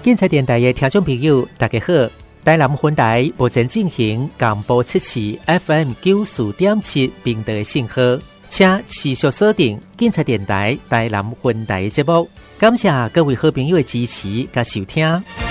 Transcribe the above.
警察电台的听众朋友，大家好！台南分台目前进行广播测试 FM 94.7频道的信号，请持续锁定警察电台台南分台的节目。感谢各位好朋友的支持和收听。